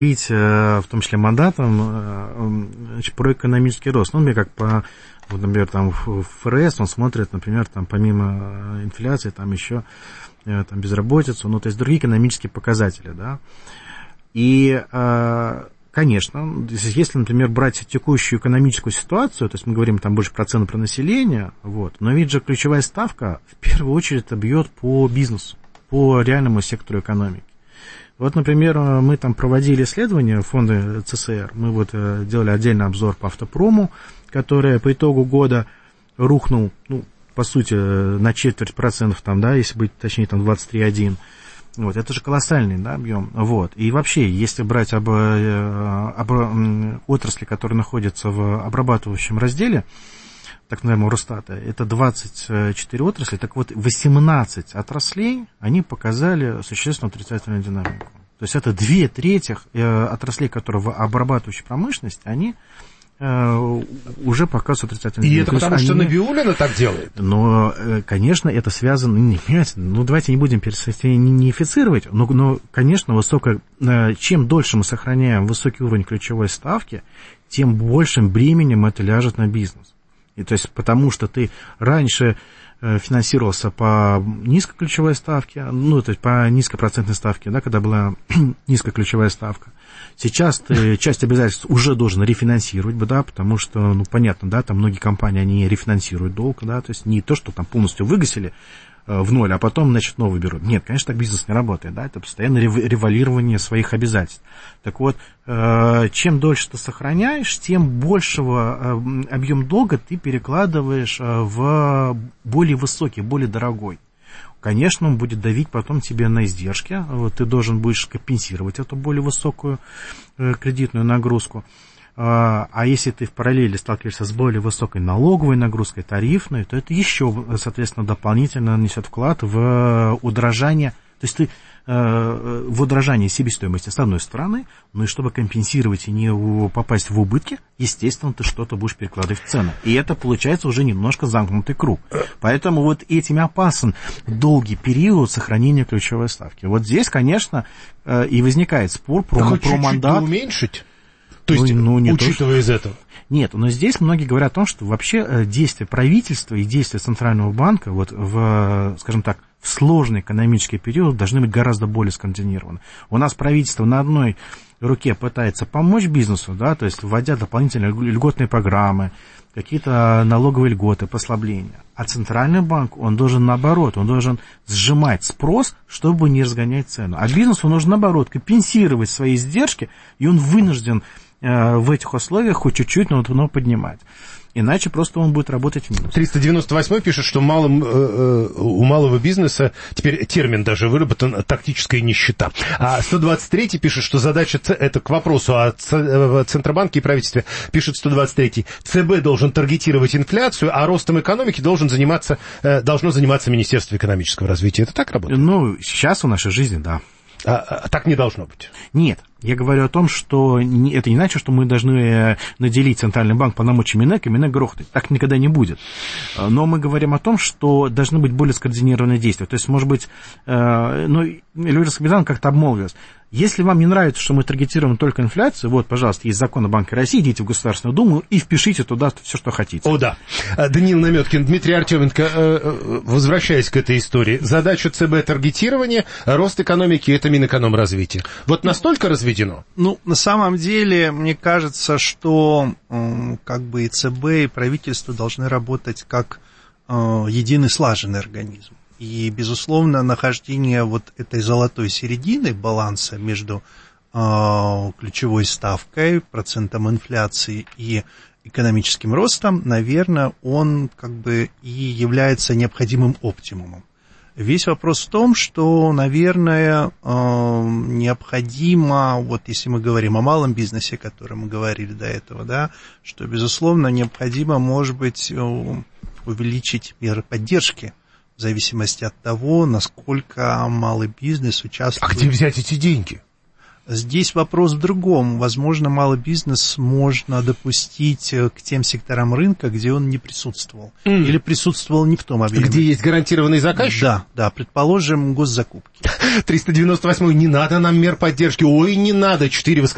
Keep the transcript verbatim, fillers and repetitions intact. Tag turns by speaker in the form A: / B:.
A: в том числе мандатом, значит, про экономический рост. Ну, например, как по, вот, например, там в ФРС он смотрит, например, там помимо инфляции, там еще там, безработицу, ну, то есть другие экономические показатели, да. И, конечно, если, например, брать текущую экономическую ситуацию, то есть мы говорим там больше про цены, про население, вот, но ведь же ключевая ставка в первую очередь бьет по бизнесу, по реальному сектору экономики. Вот, например, мы там проводили исследования фонда ЦСР, мы вот делали отдельный обзор по автопрому, который по итогу года рухнул, ну, по сути, на четверть процентов, там, да, если быть точнее, там, двадцать три целых один десятых. Вот, это же колоссальный, да, объем. Вот. И вообще, если брать об, об отрасли, которые находятся в обрабатывающем разделе, так называемого Росстата, это двадцать четыре отрасли, так вот, восемнадцать отраслей, они показали существенно отрицательную динамику. То есть это две трети отраслей, которые в обрабатывающей промышленности, они уже показывают отрицательную динамику.
B: И это потому, что они... Набиуллина так делает?
A: Но, конечно, это связано... Не, понимаете, ну, давайте не будем персонифицировать, но, но, конечно, высокая... Чем дольше мы сохраняем высокий уровень ключевой ставки, тем большим бременем это ляжет на бизнес. И, то есть, потому что ты раньше финансировался по низкой ключевой ставке, ну, то есть по низкопроцентной ставке, да, когда была низкая ключевая ставка. Сейчас ты часть обязательств уже должен рефинансировать, да, потому что, ну, понятно, да, там многие компании, они рефинансируют долг, да, то есть не то, что там полностью выгасили в ноль, а потом, значит, новый берут. Нет, конечно, так бизнес не работает, да, это постоянное револирование своих обязательств. Так вот, чем дольше ты сохраняешь, тем большего объем долга ты перекладываешь в более высокий, более дорогой. Конечно, он будет давить потом тебе на издержки, вот, ты должен будешь компенсировать эту более высокую кредитную нагрузку. А если ты в параллели сталкиваешься с более высокой налоговой нагрузкой, тарифной, то это еще, соответственно, дополнительно несет вклад в удорожание, то есть ты в удорожание себестоимости с одной стороны, но и чтобы компенсировать и не попасть в убытки, естественно, ты что-то будешь перекладывать в цену. И это получается уже немножко замкнутый круг. Поэтому вот этим опасен долгий период сохранения ключевой ставки. Вот здесь, конечно, и возникает спор про, про
B: чуть-чуть
A: мандат.
B: Уменьшить? То есть, ну, ну, учитывая из этого?
A: Нет, но здесь многие говорят о том, что вообще действия правительства и действия Центрального банка вот в, скажем так, в сложный экономический период должны быть гораздо более скоординированы. У нас правительство на одной руке пытается помочь бизнесу, да, то есть вводя дополнительные льготные программы, какие-то налоговые льготы, послабления. А Центральный банк, он должен наоборот, он должен сжимать спрос, чтобы не разгонять цену. А бизнесу нужно наоборот компенсировать свои издержки, и он вынужден э, в этих условиях хоть чуть-чуть, но, но поднимать. Иначе просто он будет работать в минус.
B: триста девяносто восьмой пишет, что малым, э, у малого бизнеса, теперь термин даже выработан, тактическая нищета. А сто двадцать третий пишет, что задача, это к вопросу о Центробанке и правительстве, пишет сто двадцать третий, ЦБ должен таргетировать инфляцию, а ростом экономики должен заниматься, э, должно заниматься Министерство экономического развития. Это так работает?
A: Ну, сейчас в нашей жизни, да.
B: А, а так не должно быть?
A: Нет. Я говорю о том, что это не значит, что мы должны наделить Центральный банк полномочиями Минэк, и Минэк грохнуть. Так никогда не будет. Но мы говорим о том, что должны быть более скоординированные действия. То есть, может быть, ну, Эльвира Сагбидановна как-то обмолвилась. Если вам не нравится, что мы таргетируем только инфляцию, вот, пожалуйста, есть закон о Банке России, идите в Государственную Думу и впишите туда все, что хотите.
B: О, да. Даниил Наметкин, Дмитрий Артеменко, возвращаясь к этой истории, задача ЦБ таргетирования, рост экономики — это Минэкономразвитие. Вот настолько разведено?
C: Ну, на самом деле, мне кажется, что как бы и ЦБ, и правительство должны работать как единый слаженный организм. И, безусловно, нахождение вот этой золотой середины баланса между э, ключевой ставкой, процентом инфляции и экономическим ростом, наверное, он как бы и является необходимым оптимумом. Весь вопрос в том, что, наверное, э, необходимо, вот если мы говорим о малом бизнесе, о котором мы говорили до этого, да, что, безусловно, необходимо, может быть, увеличить меры поддержки, в зависимости от того, насколько малый бизнес участвует.
B: А где взять эти деньги?
C: Здесь вопрос в другом. Возможно, малый бизнес можно допустить к тем секторам рынка, где он не присутствовал. Mm. Или присутствовал не в том объеме.
B: Где есть гарантированный заказчик?
C: Да, да, предположим, госзакупки.
B: триста девяносто восьмой, не надо нам мер поддержки. Ой, не надо. Четыре